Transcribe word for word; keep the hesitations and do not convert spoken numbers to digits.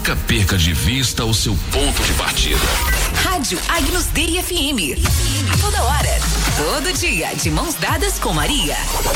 Nunca perca de vista o seu ponto de partida. Rádio Agnus Dei F M. A toda hora, todo dia, de mãos dadas com Maria.